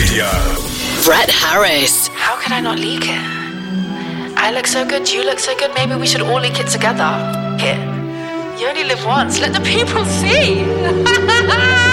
Radio. Brett Harris. How could I not leak it? I look so good, you look so good, maybe we should all leak it together. Here. You only live once, let the people see.